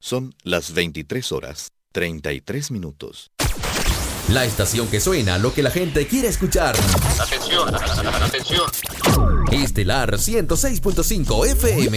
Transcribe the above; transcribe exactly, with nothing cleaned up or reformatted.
Son las veintitrés horas, treinta y tres minutos. La estación que suena lo que la gente quiere escuchar. Atención, atención. Estelar ciento seis punto cinco F M.